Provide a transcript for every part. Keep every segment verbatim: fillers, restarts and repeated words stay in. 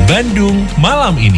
Bandung Malam Ini.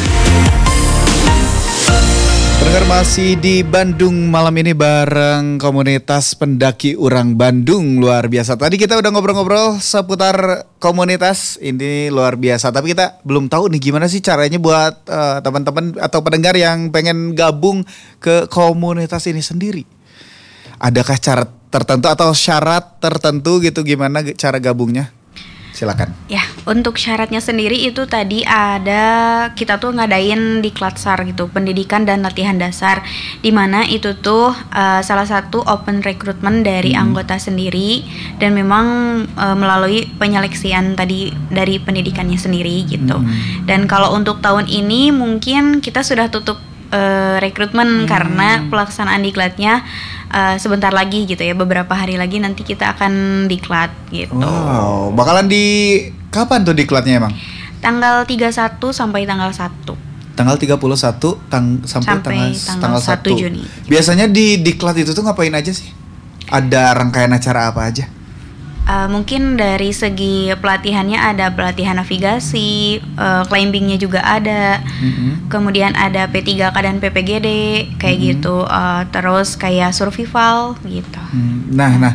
Pendengar masih di Bandung Malam Ini bareng komunitas pendaki Urang Bandung. Luar biasa. Tadi kita udah ngobrol-ngobrol seputar komunitas ini luar biasa. Tapi kita belum tahu nih gimana sih caranya buat uh, teman-teman atau pendengar yang pengen gabung ke komunitas ini sendiri. Adakah cara tertentu atau syarat tertentu gitu gimana cara gabungnya? Silakan. Ya, untuk syaratnya sendiri itu tadi ada kita tuh ngadain di Klatsar gitu, pendidikan dan latihan dasar, di mana itu tuh uh, salah satu open recruitment dari hmm. anggota sendiri dan memang uh, melalui penyeleksian tadi dari pendidikannya sendiri gitu. Hmm. Dan kalau untuk tahun ini mungkin kita sudah tutup Uh, rekrutmen hmm. karena pelaksanaan diklatnya uh, sebentar lagi gitu ya, beberapa hari lagi nanti kita akan diklat gitu. Wow, bakalan di kapan tuh diklatnya emang? Tanggal tiga puluh satu sampai tanggal satu. Tanggal tiga puluh satu tang- sampai, sampai tanggal, tanggal, tanggal satu Juni. Biasanya di diklat itu tuh ngapain aja sih? Ada rangkaian acara apa aja? Uh, mungkin dari segi pelatihannya ada pelatihan navigasi, uh, climbingnya juga ada, mm-hmm. kemudian ada P tiga K dan P P G D kayak mm-hmm. gitu, uh, terus kayak survival gitu. Mm. Nah, nah,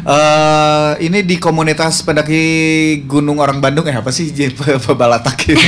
uh, ini di komunitas pendaki Gunung Orang Bandung eh apa sih pebalatak gitu?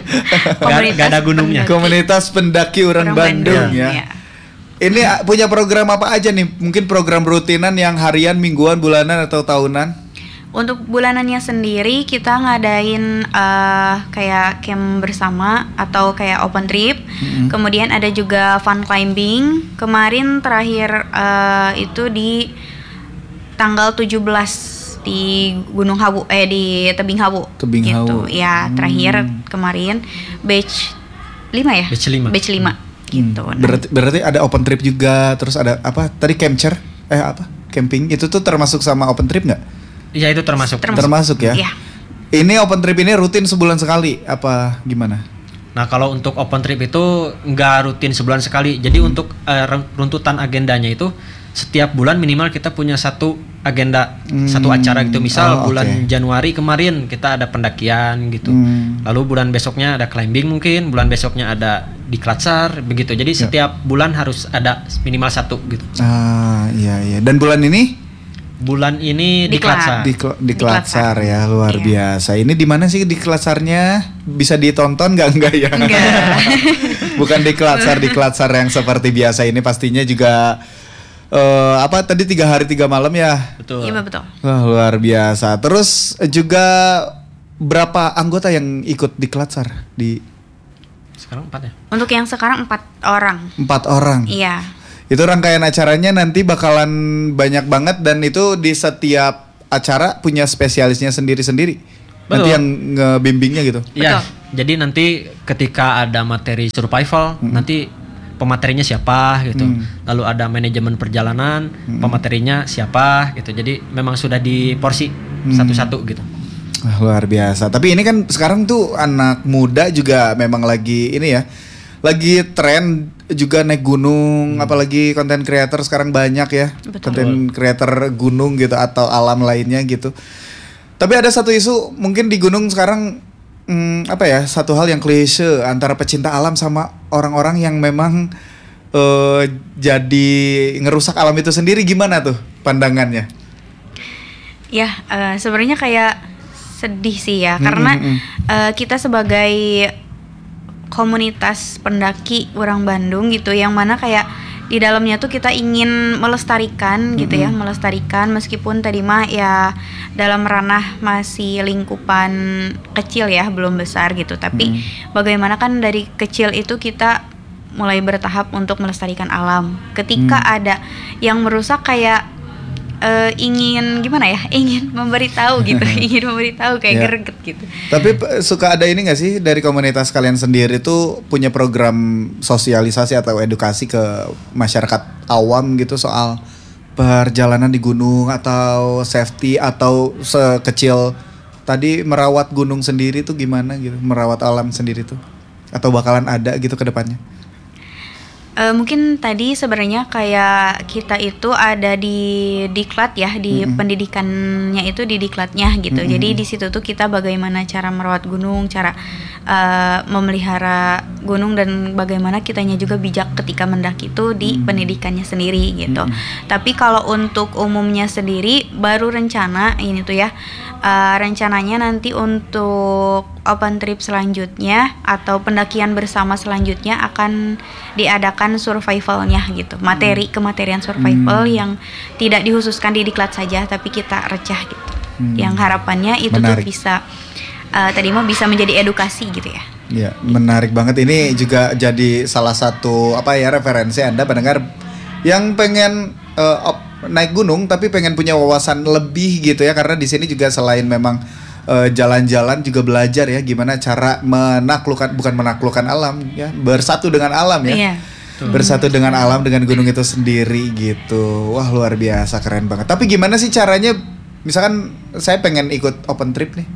Gak, gak ada gunungnya. Komunitas pendaki Orang, Orang Bandung, Bandung ya. ya. Ini punya program apa aja nih? Mungkin program rutinan yang harian, mingguan, bulanan atau tahunan? Untuk bulanannya sendiri kita ngadain uh, kayak camp bersama atau kayak open trip. Mm-hmm. Kemudian ada juga fun climbing. Kemarin terakhir uh, itu di tanggal tujuh belas di Gunung Hawu eh di Tebing Hawu. Tebing gitu. Hawu. Ya, terakhir hmm. kemarin batch lima ya? Batch lima. Batch lima gitu. Hmm. Berarti berarti ada open trip juga, terus ada apa? Tadi camcher eh apa? Camping itu tuh termasuk sama open trip enggak? Iya itu termasuk. Termasuk, termasuk ya. Iya. Ini open trip ini rutin sebulan sekali apa gimana? Nah kalau untuk open trip itu nggak rutin sebulan sekali. Jadi hmm. untuk uh, runtutan agendanya itu setiap bulan minimal kita punya satu agenda, hmm. satu acara gitu. Misal oh, bulan okay. Januari kemarin kita ada pendakian gitu. Hmm. Lalu bulan besoknya ada climbing mungkin. Bulan besoknya ada di Klatsar begitu. Jadi ya. Setiap bulan harus ada minimal satu gitu. Ah iya iya. Dan bulan ini? Bulan ini di, di Klatsar. Di, di Klatsar ya, luar iya. biasa. Ini di mana sih di Klatsarnya? Bisa ditonton nggak enggak ya? Enggak. Bukan di Klatsar, di Klatsar yang seperti biasa ini pastinya juga uh, apa tadi tiga hari tiga malam ya? Betul. Iya betul. Wah, luar biasa. Terus juga berapa anggota yang ikut di Klatsar di? Sekarang empat ya. Untuk yang sekarang empat orang. Empat orang. Iya. Itu rangkaian acaranya nanti bakalan banyak banget dan itu di setiap acara punya spesialisnya sendiri-sendiri. Betul. Nanti yang ngebimbingnya gitu. Iya. Jadi nanti ketika ada materi survival, hmm. nanti pematerinya siapa gitu. Hmm. Lalu ada manajemen perjalanan, hmm. pematerinya siapa gitu. Jadi memang sudah diporsi hmm. satu-satu gitu. Ah, luar biasa. Tapi ini kan sekarang tuh anak muda juga memang lagi ini ya. Lagi tren juga naik gunung, hmm. apalagi konten creator sekarang banyak ya. Konten creator gunung gitu atau alam lainnya gitu. Tapi ada satu isu mungkin di gunung sekarang hmm, apa ya, satu hal yang klise antara pecinta alam sama orang-orang yang memang uh, jadi ngerusak alam itu sendiri. Gimana tuh pandangannya? Ya uh, sebenarnya kayak sedih sih ya, hmm, karena hmm, hmm. Uh, kita sebagai komunitas pendaki Urang Bandung gitu, yang mana kayak di dalamnya tuh kita ingin melestarikan gitu mm-hmm. ya, melestarikan meskipun tadi mah ya dalam ranah masih lingkupan kecil ya, belum besar gitu. Tapi mm-hmm. bagaimana kan dari kecil itu kita mulai bertahap untuk melestarikan alam. Ketika mm. ada yang merusak kayak Uh, ingin gimana ya, ingin memberitahu gitu, ingin memberitahu kayak yeah. greget gitu. Tapi suka ada ini nggak sih dari komunitas kalian sendiri tuh punya program sosialisasi atau edukasi ke masyarakat awam gitu soal perjalanan di gunung atau safety atau sekecil tadi merawat gunung sendiri tuh gimana gitu, merawat alam sendiri tuh, atau bakalan ada gitu ke depannya? Uh, mungkin tadi sebenarnya kayak kita itu ada di diklat ya, di mm-hmm. pendidikannya itu di diklatnya gitu. Mm-hmm. Jadi di situ tuh kita bagaimana cara merawat gunung, cara uh, memelihara gunung, dan bagaimana kitanya juga bijak ketika mendaki itu di mm-hmm. pendidikannya sendiri gitu. Mm-hmm. Tapi kalau untuk umumnya sendiri baru rencana ini tuh ya, uh, rencananya nanti untuk open trip selanjutnya atau pendakian bersama selanjutnya akan diadakan survivalnya gitu, materi hmm. kematerian survival hmm. yang tidak dikhususkan di diklat saja, tapi kita recah gitu. Hmm. Yang harapannya itu menarik. Tuh bisa uh, tadi mau bisa menjadi edukasi gitu ya. Ya, menarik banget. Ini juga jadi salah satu apa ya referensi Anda pendengar yang pengen uh, op, naik gunung tapi pengen punya wawasan lebih gitu ya, karena di sini juga selain memang Uh, jalan-jalan juga belajar ya gimana cara menaklukkan, bukan menaklukkan alam ya, bersatu dengan alam ya. Iya. Bersatu dengan alam, dengan gunung itu sendiri gitu. Wah, luar biasa, keren banget. Tapi gimana sih caranya, misalkan saya pengen ikut open trip nih,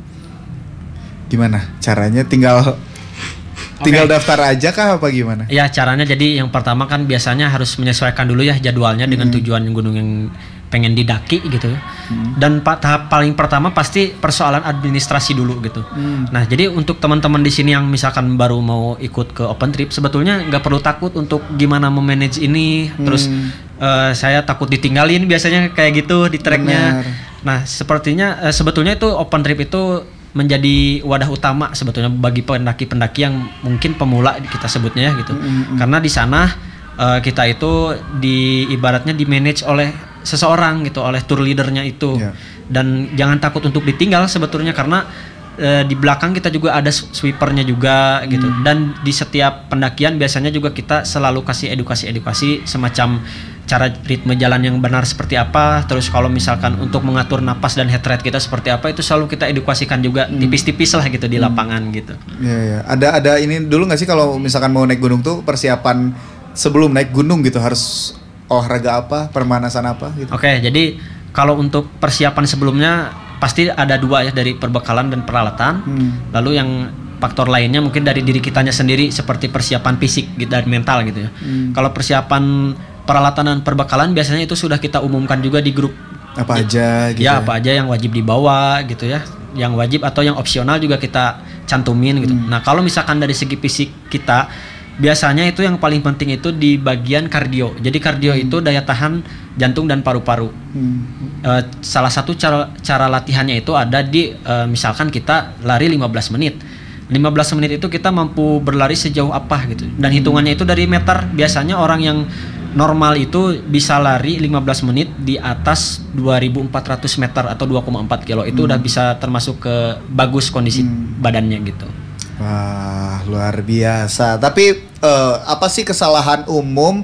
gimana caranya? Tinggal okay. tinggal daftar aja kah apa gimana? Ya, caranya jadi yang pertama kan biasanya harus menyesuaikan dulu ya jadwalnya hmm. dengan tujuan gunung yang pengen didaki gitu ya. Hmm. Dan pa- tahap paling pertama pasti persoalan administrasi dulu gitu. Hmm. Nah, jadi untuk teman-teman di sini yang misalkan baru mau ikut ke open trip, sebetulnya nggak perlu takut untuk gimana memanage ini. Hmm. Terus uh, saya takut ditinggalin biasanya kayak gitu di tracknya. Benar. Nah, sepertinya uh, sebetulnya itu open trip itu menjadi wadah utama sebetulnya bagi pendaki-pendaki yang mungkin pemula kita sebutnya ya gitu. Hmm. Karena di sana uh, kita itu di ibaratnya di manage oleh seseorang gitu, oleh tour leadernya itu. Yeah. Dan jangan takut untuk ditinggal sebetulnya, karena e, di belakang kita juga ada sweepernya juga gitu. Mm. Dan di setiap pendakian biasanya juga kita selalu kasih edukasi-edukasi semacam cara ritme jalan yang benar seperti apa. Terus kalau misalkan untuk mengatur napas dan heart rate kita seperti apa, itu selalu kita edukasikan juga mm. tipis-tipis lah gitu di lapangan mm. gitu. Iya, yeah, yeah. Ada ada ini dulu nggak sih kalau misalkan mau naik gunung tuh persiapan sebelum naik gunung gitu, harus olahraga apa, pemanasan apa gitu? Oke, okay, jadi kalau untuk persiapan sebelumnya pasti ada dua ya, dari perbekalan dan peralatan. Hmm. Lalu yang faktor lainnya mungkin dari diri kitanya sendiri seperti persiapan fisik dan mental gitu ya. Hmm. Kalau persiapan peralatan dan perbekalan biasanya itu sudah kita umumkan juga di grup. Apa aja gitu. Ya, ya, apa aja yang wajib dibawa gitu ya. Yang wajib atau yang opsional juga kita cantumin gitu. Hmm. Nah, kalau misalkan dari segi fisik kita, biasanya itu yang paling penting itu di bagian kardio. Jadi kardio hmm. itu daya tahan jantung dan paru-paru. Hmm. Uh, salah satu cara cara latihannya itu ada di uh, misalkan kita lari lima belas menit. lima belas menit itu kita mampu berlari sejauh apa gitu. Dan hmm. hitungannya itu dari meter. Biasanya orang yang normal itu bisa lari lima belas menit di atas dua ribu empat ratus meter atau dua koma empat kilo. Itu hmm. udah bisa termasuk ke bagus kondisi hmm. badannya gitu. Wah, luar biasa. Tapi uh, apa sih kesalahan umum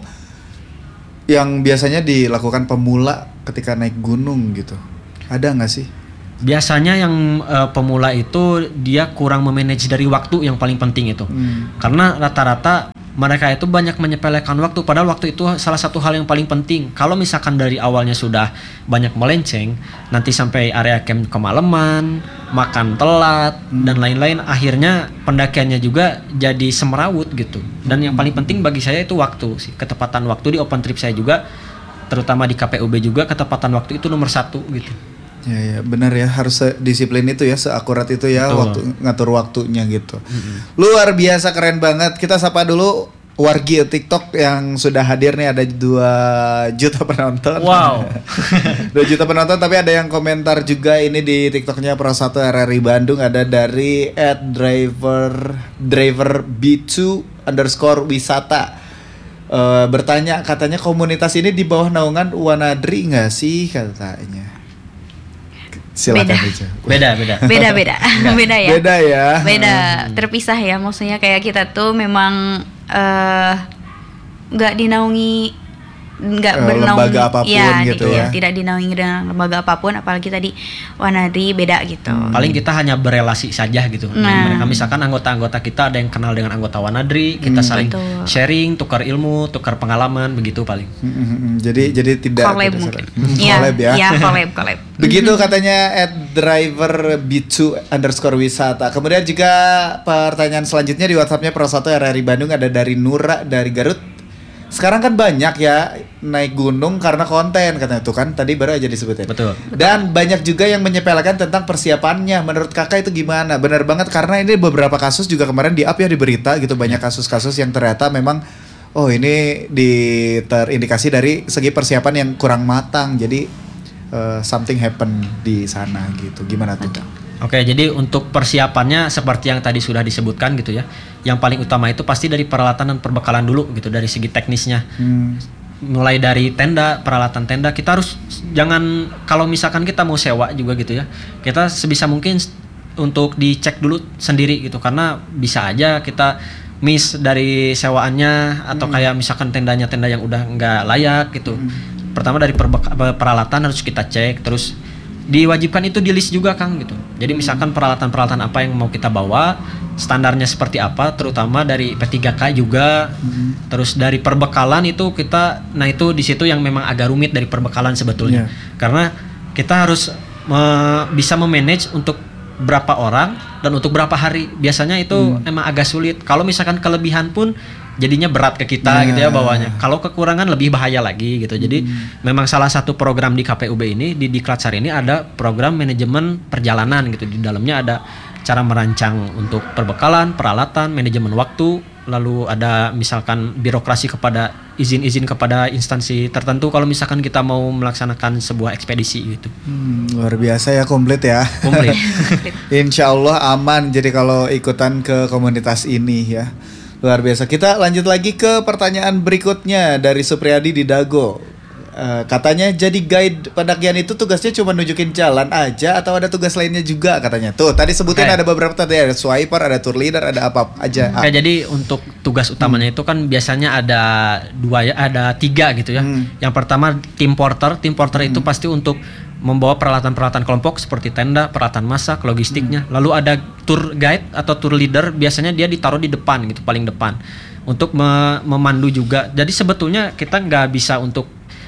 yang biasanya dilakukan pemula ketika naik gunung gitu? Ada nggak sih? Biasanya yang uh, pemula itu dia kurang memanage dari waktu, yang paling penting itu. Hmm. Karena rata-rata mereka itu banyak menyepelekan waktu, padahal waktu itu salah satu hal yang paling penting. Kalau misalkan dari awalnya sudah banyak melenceng, nanti sampai area camp kemalaman, makan telat, hmm. dan lain-lain, akhirnya pendakiannya juga jadi semerawut gitu. Dan yang paling penting bagi saya itu waktu sih, ketepatan waktu di open trip saya juga, terutama di K P U B juga, ketepatan waktu itu nomor satu gitu. Ya, ya benar ya, harus disiplin itu ya, seakurat itu ya. Betul. Waktu ngatur waktunya gitu. Mm-hmm. Luar biasa, keren banget. Kita sapa dulu wargi TikTok yang sudah hadir nih, ada dua juta penonton. Wow. dua juta penonton, tapi ada yang komentar juga ini di TikToknya Pro satu R R I Bandung, ada dari at driver driver B two underscore wisata. Uh, bertanya, katanya komunitas ini di bawah naungan Wanadri nggak sih katanya? Silakan beda. aja. Beda, beda. Beda, beda. Beda ya. Beda ya. Beda, terpisah ya. Maksudnya kayak kita tuh memang nggak uh, dinaungi, nggak uh, bernaung lembaga apapun ya, gitu di, ya. Tidak dinaungi dengan lembaga apapun, apalagi tadi Wanadri beda gitu. Hmm. Paling kita hanya berelasi saja gitu. Nah. Mereka misalkan anggota-anggota kita ada yang kenal dengan anggota Wanadri, kita hmm, saling betul. sharing, tukar ilmu, tukar pengalaman, begitu paling. Hmm, hmm, hmm. Jadi hmm. jadi tidak collab mungkin. Ya, collab ya. Iya, collab, collab. Begitu katanya at driver B two underscore wisata. Kemudian juga pertanyaan selanjutnya di WhatsAppnya Pro satu R R I Bandung ada dari Nura dari Garut. sekarang kan banyak ya naik gunung karena konten katanya tuh kan tadi baru aja disebutin. Betul. Dan banyak juga yang menyepelekan tentang persiapannya. Menurut kakak itu gimana? Benar banget karena ini beberapa kasus juga kemarin di up ya di berita gitu banyak kasus-kasus yang ternyata memang oh ini di terindikasi dari segi persiapan yang kurang matang. Jadi uh, something happen di sana gitu. Gimana tuh? Oke, jadi untuk persiapannya seperti yang tadi sudah disebutkan gitu ya. Yang paling utama itu pasti dari peralatan dan perbekalan dulu gitu dari segi teknisnya. Hmm. Mulai dari tenda, peralatan tenda kita harus jangan kalau misalkan kita mau sewa juga gitu ya. Kita sebisa mungkin untuk dicek dulu sendiri gitu karena bisa aja kita miss dari sewaannya atau hmm. kayak misalkan tendanya tenda yang udah nggak layak gitu. Hmm. Pertama dari perbeka- peralatan harus kita cek terus diwajibkan itu di list juga Kang gitu. Jadi misalkan peralatan-peralatan apa yang mau kita bawa, standarnya seperti apa, terutama dari P tiga K juga. Mm-hmm. Terus dari perbekalan itu kita, nah itu di situ yang memang agak rumit dari perbekalan sebetulnya. Yeah. Karena kita harus me- bisa memanage untuk berapa orang dan untuk berapa hari. Biasanya itu mm. emang agak sulit. Kalau misalkan kelebihan pun jadinya berat ke kita yeah. gitu ya bawahnya. Kalau kekurangan lebih bahaya lagi gitu. Jadi hmm. memang salah satu program di K P U B ini di Diklatsar ini ada program manajemen perjalanan gitu. Di dalamnya ada cara merancang untuk perbekalan, peralatan, manajemen waktu, lalu ada misalkan birokrasi kepada izin-izin kepada instansi tertentu kalau misalkan kita mau melaksanakan sebuah ekspedisi gitu. Hmm, luar biasa ya, komplit ya. Komplit. Insya Allah aman jadi kalau ikutan ke komunitas ini ya. Luar biasa. Kita lanjut lagi ke pertanyaan berikutnya dari Supriyadi di Dago. Uh, katanya jadi guide pendakian itu tugasnya cuma nunjukin jalan aja atau ada tugas lainnya juga katanya. Tuh tadi sebutin okay. Ada beberapa tadi ada swiper, ada tour leader, ada apa aja. Oke, okay, jadi untuk tugas utamanya hmm. itu kan biasanya ada dua ya, ada tiga gitu ya. Hmm. Yang pertama tim porter. Tim porter hmm. itu pasti untuk membawa peralatan-peralatan kelompok seperti tenda, peralatan masak, logistiknya. Hmm. Lalu ada tour guide atau tour leader, biasanya dia ditaruh di depan gitu, paling depan untuk me- memandu juga. Jadi sebetulnya kita nggak bisa untuk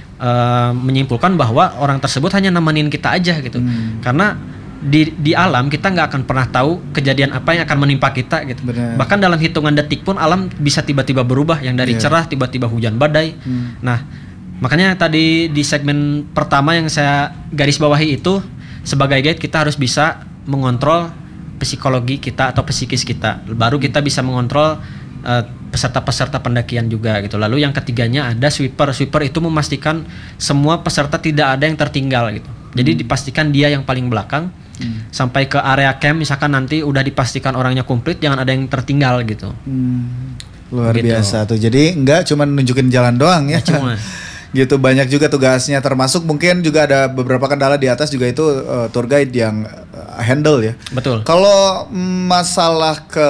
uh, menyimpulkan bahwa orang tersebut hanya nemenin kita aja gitu, hmm. karena di di alam kita nggak akan pernah tahu kejadian apa yang akan menimpa kita gitu. Bener. Bahkan dalam hitungan detik pun alam bisa tiba-tiba berubah, yang dari yeah. cerah tiba-tiba hujan badai. Hmm. Nah. Makanya tadi di segmen pertama yang saya garis bawahi itu sebagai guide kita harus bisa mengontrol psikologi kita atau psikis kita. Baru kita bisa mengontrol uh, peserta-peserta pendakian juga gitu. Lalu yang ketiganya ada sweeper. Sweeper itu memastikan semua peserta tidak ada yang tertinggal gitu. Jadi hmm. dipastikan dia yang paling belakang hmm. sampai ke area camp misalkan nanti udah dipastikan orangnya komplit, jangan ada yang tertinggal gitu. Hmm. Luar gitu. Biasa tuh. Jadi enggak cuma nunjukin jalan doang ya. Nggak cuma. Gitu banyak juga tugasnya, termasuk mungkin juga ada beberapa kendala di atas juga itu uh, tour guide yang uh, handle ya. Betul. Kalau masalah ke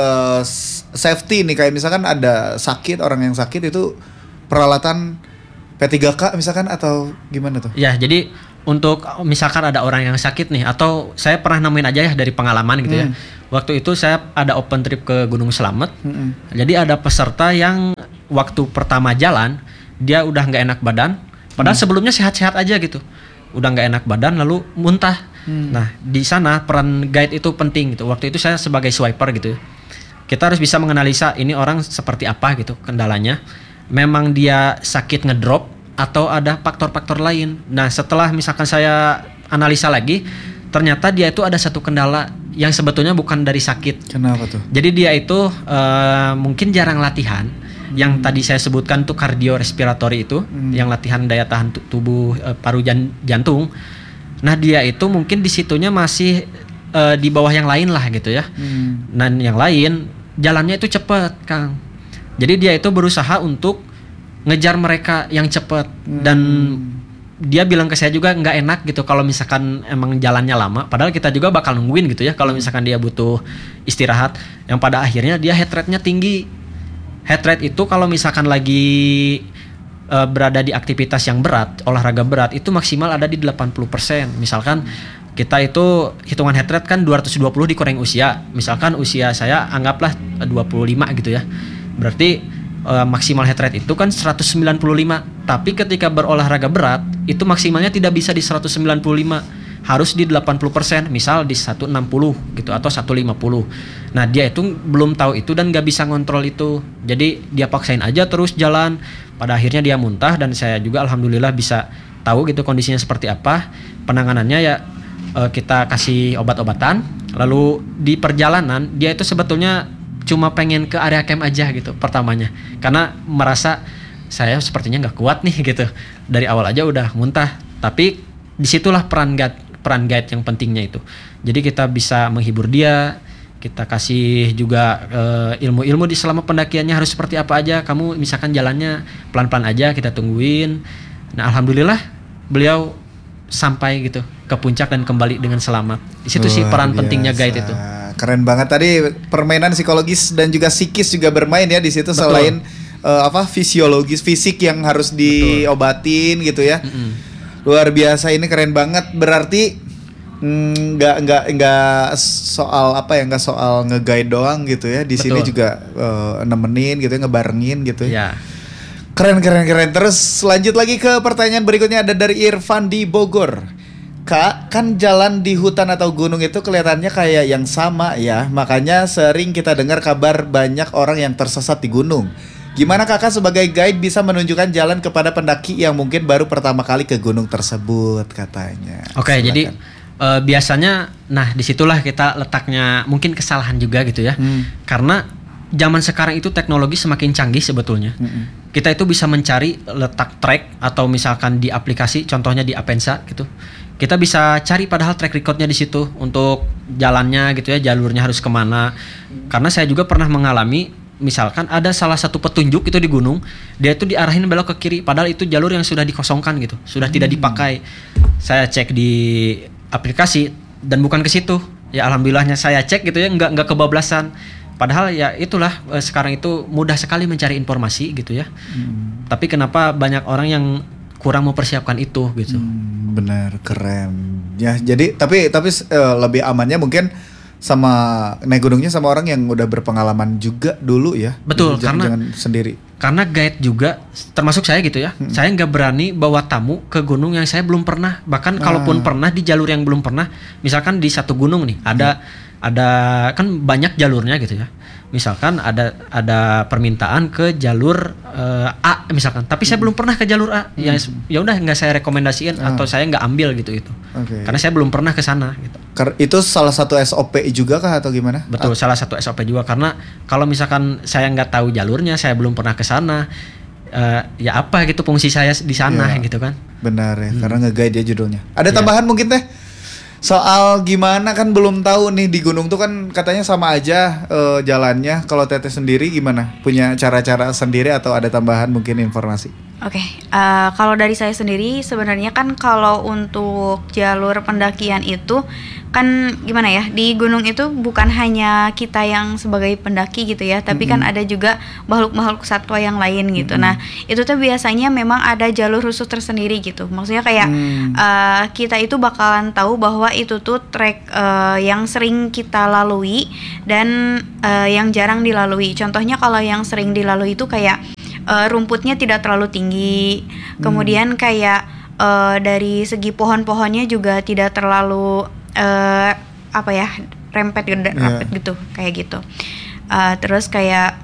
safety nih kayak misalkan ada sakit, orang yang sakit itu peralatan P tiga K misalkan atau gimana tuh? Ya, jadi untuk misalkan ada orang yang sakit nih atau saya pernah nemuin aja ya dari pengalaman gitu hmm. ya. Waktu itu saya ada open trip ke Gunung Slamet. Hmm. Jadi ada peserta yang waktu pertama jalan dia udah nggak enak badan, padahal hmm. sebelumnya sehat-sehat aja gitu, udah nggak enak badan lalu muntah. Hmm. Nah di sana peran guide itu penting gitu. Waktu itu saya sebagai swiper gitu, kita harus bisa menganalisa ini orang seperti apa gitu kendalanya. Memang dia sakit ngedrop atau ada faktor-faktor lain. Nah setelah misalkan saya analisa lagi, ternyata dia itu ada satu kendala yang sebetulnya bukan dari sakit. Kenapa tuh? Jadi dia itu uh, mungkin jarang latihan. Yang hmm. tadi saya sebutkan tuh kardiorespiratory itu, hmm. yang latihan daya tahan tubuh e, paru jan, jantung. Nah dia itu mungkin di situnya masih e, di bawah yang lain lah gitu ya. Hmm. Dan yang lain jalannya itu cepat, Kang. Jadi dia itu berusaha untuk ngejar mereka yang cepat. Hmm. Dan dia bilang ke saya juga nggak enak gitu kalau misalkan emang jalannya lama. Padahal kita juga bakal nungguin gitu ya kalau misalkan dia butuh istirahat. Yang pada akhirnya dia heart rate-nya tinggi. Heart rate itu kalau misalkan lagi uh, berada di aktivitas yang berat, olahraga berat, itu maksimal ada di delapan puluh persen. Misalkan kita itu hitungan heart rate kan dua ratus dua puluh dikurang usia. Misalkan usia saya anggaplah dua puluh lima gitu ya. Berarti uh, maksimal heart rate itu kan seratus sembilan puluh lima. Tapi ketika berolahraga berat, itu maksimalnya tidak bisa di seratus sembilan puluh lima. harus di delapan puluh persen, misal di seratus enam puluh gitu atau seratus lima puluh. Nah dia itu belum tahu itu dan gak bisa ngontrol itu, jadi dia paksain aja terus jalan, pada akhirnya dia muntah dan saya juga alhamdulillah bisa tahu gitu kondisinya seperti apa. Penanganannya ya eh, kita kasih obat-obatan, lalu di perjalanan dia itu sebetulnya cuma pengen ke area camp aja gitu pertamanya, karena merasa saya sepertinya nggak kuat nih gitu, dari awal aja udah muntah. Tapi disitulah peran guide, peran guide yang pentingnya itu. Jadi kita bisa menghibur dia, kita kasih juga uh, ilmu-ilmu di selama pendakiannya harus seperti apa aja. Kamu misalkan jalannya pelan-pelan aja, kita tungguin. Nah alhamdulillah beliau sampai gitu ke puncak dan kembali dengan selamat. Di situ sih peran biasa. Pentingnya guide itu. Keren banget tadi, permainan psikologis dan juga psikis juga bermain ya di situ. Betul. Selain uh, apa fisiologis, fisik yang harus diobatin gitu ya. Mm-mm. Luar biasa, ini keren banget. Berarti nggak mm, nggak nggak soal apa ya, nggak soal nge-guide doang gitu ya. Di Betul. Sini juga uh, nemenin gitu ya, ngebarengin gitu ya. Keren keren keren. Terus lanjut lagi ke pertanyaan berikutnya, ada dari Irfan di Bogor. Kak, kan jalan di hutan atau gunung itu kelihatannya kayak yang sama ya. Makanya sering kita dengar kabar banyak orang yang tersesat di gunung. Gimana kakak sebagai guide bisa menunjukkan jalan kepada pendaki yang mungkin baru pertama kali ke gunung tersebut katanya? Oke, okay, jadi uh, biasanya, nah disitulah kita letaknya mungkin kesalahan juga gitu ya. Hmm. Karena zaman sekarang itu teknologi semakin canggih sebetulnya. Hmm. Kita itu bisa mencari letak trek atau misalkan di aplikasi, contohnya di Apensa gitu. Kita bisa cari padahal track recordnya di situ untuk jalannya gitu ya, jalurnya harus kemana. Karena saya juga pernah mengalami. Misalkan ada salah satu petunjuk itu di gunung, dia itu diarahin belok ke kiri, padahal itu jalur yang sudah dikosongkan gitu, sudah hmm. tidak dipakai. Saya cek di aplikasi dan bukan ke situ. Ya alhamdulillahnya saya cek gitu ya, nggak nggak kebablasan. Padahal ya itulah eh, sekarang itu mudah sekali mencari informasi gitu ya. Hmm. Tapi kenapa banyak orang yang kurang mempersiapkan itu gitu? Hmm, benar, keren. Ya jadi tapi tapi uh, lebih amannya mungkin sama naik gunungnya sama orang yang udah berpengalaman juga dulu ya. Betul, jangan, karena jangan sendiri. Karena guide juga termasuk saya gitu ya. Hmm. Saya nggak berani bawa tamu ke gunung yang saya belum pernah. Bahkan ah. kalaupun pernah di jalur yang belum pernah, misalkan di satu gunung nih, ada hmm. ada kan banyak jalurnya gitu ya. Misalkan ada ada permintaan ke jalur uh, A misalkan, tapi saya hmm. belum pernah ke jalur A. Hmm. Ya ya udah nggak saya rekomendasiin ah. atau saya nggak ambil gitu itu. Okay. Karena saya belum pernah ke sana gitu. Itu salah satu S O P juga kah atau gimana? Betul, ah. salah satu S O P juga, karena kalau misalkan saya nggak tahu jalurnya, saya belum pernah ke sana, uh, ya apa gitu fungsi saya di sana ya, gitu kan? Benar ya, hmm. karena nge-guide ya judulnya. Ada tambahan ya. Mungkin teh? Soal gimana kan belum tahu nih di gunung tuh kan katanya sama aja uh, jalannya. Kalau Teteh sendiri gimana? Punya cara-cara sendiri atau ada tambahan mungkin informasi? Oke, okay. uh, kalau dari saya sendiri sebenarnya kan kalau untuk jalur pendakian itu kan gimana ya, di gunung itu bukan hanya kita yang sebagai pendaki gitu ya, tapi mm-hmm. kan ada juga makhluk-makhluk satwa yang lain gitu. Mm-hmm. Nah itu tuh biasanya memang ada jalur khusus tersendiri gitu. Maksudnya kayak mm. uh, kita itu bakalan tahu bahwa itu tuh trek uh, yang sering kita lalui dan uh, yang jarang dilalui. Contohnya kalau yang sering dilalui itu kayak uh, rumputnya tidak terlalu tinggi, mm. kemudian kayak uh, dari segi pohon-pohonnya juga tidak terlalu Uh, apa ya rempet gede, yeah. rapet gitu kayak gitu. Uh, terus kayak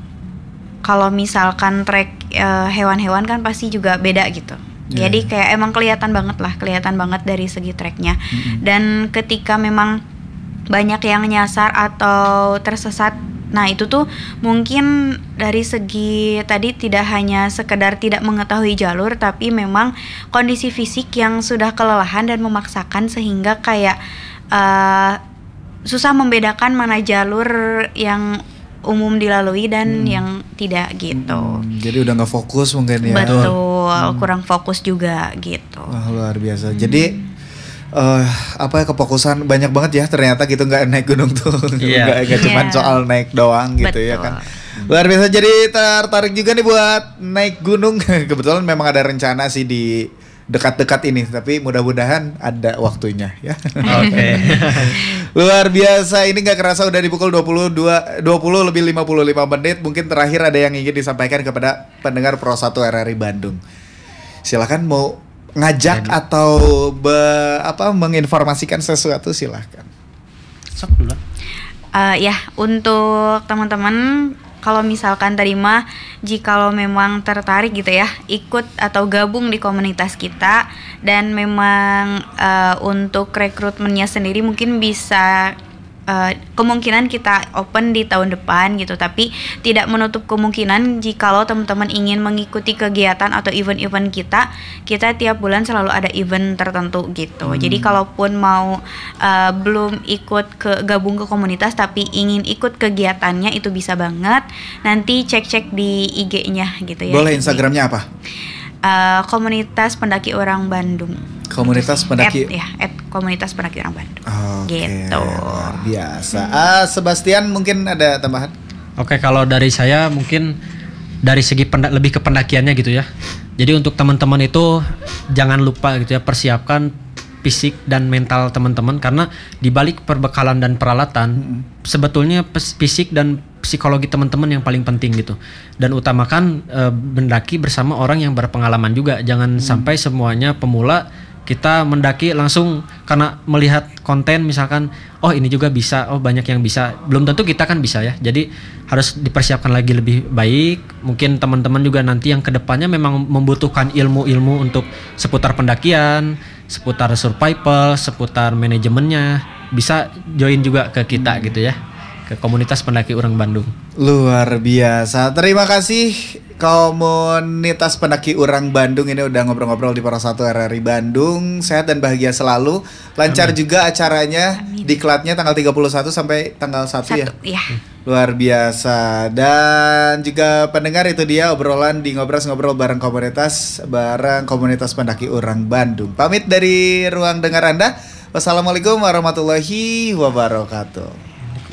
kalau misalkan trek uh, hewan-hewan kan pasti juga beda gitu. Yeah. Jadi kayak emang kelihatan banget lah, kelihatan banget dari segi treknya. Mm-hmm. Dan ketika memang banyak yang nyasar atau tersesat, nah itu tuh mungkin dari segi tadi tidak hanya sekedar tidak mengetahui jalur, tapi memang kondisi fisik yang sudah kelelahan dan memaksakan sehingga kayak uh, susah membedakan mana jalur yang umum dilalui dan hmm. yang tidak gitu. Hmm, jadi udah nggak fokus mungkin ya. Betul, hmm. kurang fokus juga gitu. Wah, luar biasa. Hmm. Jadi Uh, apa ya kefokusan banyak banget ya ternyata gitu, nggak naik gunung tuh yeah. nggak nggak cuma yeah. soal naik doang gitu. Betul. Ya kan luar biasa. Jadi tertarik juga nih buat naik gunung. Kebetulan memang ada rencana sih di dekat-dekat ini, tapi mudah-mudahan ada waktunya ya. Oke. Okay. Luar biasa, ini nggak kerasa udah di pukul dua puluh dua, dua puluh lebih lima puluh lima menit. Mungkin terakhir ada yang ingin disampaikan kepada pendengar Pro satu R R I Bandung. Silakan mau ngajak Jadi. atau be, apa menginformasikan sesuatu silahkan. Sok dulu. Uh, ya, untuk teman-teman kalau misalkan tadi mah jikalau memang tertarik gitu ya ikut atau gabung di komunitas kita dan memang uh, untuk rekrutmennya sendiri mungkin bisa uh, kemungkinan kita open di tahun depan gitu, tapi tidak menutup kemungkinan jikalau teman-teman ingin mengikuti kegiatan atau event-event kita, kita tiap bulan selalu ada event tertentu gitu. Hmm. Jadi kalaupun mau uh, belum ikut ke gabung ke komunitas tapi ingin ikut kegiatannya itu bisa banget. Nanti cek-cek di I G-nya gitu ya. Boleh Instagramnya apa? Uh, komunitas pendaki orang Bandung. Komunitas pendaki. At, ya, at komunitas pendaki orang Bandung. Oke, gitu. luar biasa. Hmm. Ah, Sebastian mungkin ada tambahan? Oke, kalau dari saya mungkin dari segi pendak lebih ke pendakiannya gitu ya. Jadi untuk teman-teman itu jangan lupa gitu ya persiapkan fisik dan mental teman-teman, karena di balik perbekalan dan peralatan hmm. sebetulnya fisik dan psikologi teman-teman yang paling penting gitu. Dan utamakan e, mendaki bersama orang yang berpengalaman juga. Jangan hmm. sampai semuanya pemula kita mendaki langsung karena melihat konten misalkan, oh ini juga bisa, oh banyak yang bisa. Belum tentu kita kan bisa ya. Jadi harus dipersiapkan lagi lebih baik. Mungkin teman-teman juga nanti yang kedepannya memang membutuhkan ilmu-ilmu untuk seputar pendakian, seputar survival, seputar manajemennya, bisa join juga ke kita hmm. gitu ya, ke komunitas pendaki orang Bandung. Luar biasa. Terima kasih komunitas pendaki orang Bandung ini udah ngobrol-ngobrol di Pora satu R R I Bandung. Sehat dan bahagia selalu. Lancar Amin. Juga acaranya. Amin. Diklatnya tanggal tiga puluh satu sampai tanggal satu, satu ya. Iya. Luar biasa. Dan juga pendengar, itu dia obrolan di Ngobrol-ngobrol bareng komunitas bareng komunitas pendaki orang Bandung. Pamit dari ruang dengar Anda. Wassalamualaikum warahmatullahi wabarakatuh.